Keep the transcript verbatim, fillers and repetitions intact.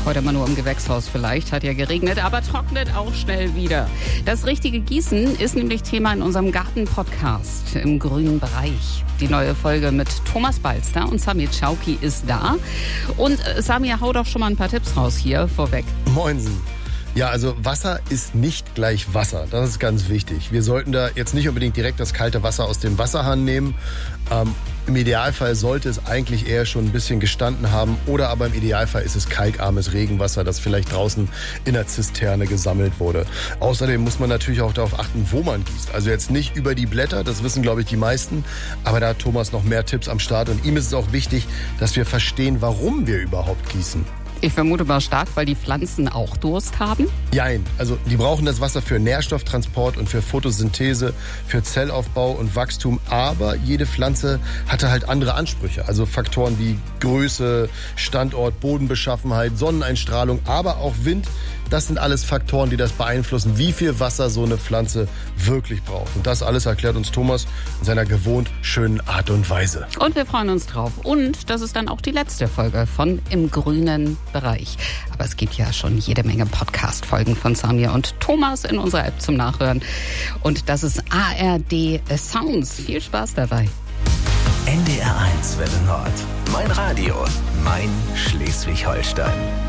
Heute mal nur im Gewächshaus vielleicht, hat ja geregnet, aber trocknet auch schnell wieder. Das richtige Gießen ist nämlich Thema in unserem Garten-Podcast im grünen Bereich. Die neue Folge mit Thomas Balster und Samir Chowki ist da. Und äh, Samir, hau doch schon mal ein paar Tipps raus hier vorweg. Moinsen. Ja, also Wasser ist nicht gleich Wasser. Das ist ganz wichtig. Wir sollten da jetzt nicht unbedingt direkt das kalte Wasser aus dem Wasserhahn nehmen. Ähm, Im Idealfall sollte es eigentlich eher schon ein bisschen gestanden haben. Oder aber im Idealfall ist es kalkarmes Regenwasser, das vielleicht draußen in der Zisterne gesammelt wurde. Außerdem muss man natürlich auch darauf achten, wo man gießt. Also jetzt nicht über die Blätter, das wissen, glaube ich, die meisten. Aber da hat Thomas noch mehr Tipps am Start. Und ihm ist es auch wichtig, dass wir verstehen, warum wir überhaupt gießen. Ich vermute mal stark, weil die Pflanzen auch Durst haben. Jein, also die brauchen das Wasser für Nährstofftransport und für Photosynthese, für Zellaufbau und Wachstum. Aber jede Pflanze hatte halt andere Ansprüche. Also Faktoren wie Größe, Standort, Bodenbeschaffenheit, Sonneneinstrahlung, aber auch Wind. Das sind alles Faktoren, die das beeinflussen, wie viel Wasser so eine Pflanze wirklich braucht. Und das alles erklärt uns Thomas in seiner gewohnt schönen Art und Weise. Und wir freuen uns drauf. Und das ist dann auch die letzte Folge von Im grünen Bereich. Aber es gibt ja schon jede Menge Podcast-Folgen von Samir und Thomas in unserer App zum Nachhören. Und das ist A R D Sounds. Viel Spaß dabei. N D R eins Welle Nord. Mein Radio. Mein Schleswig-Holstein.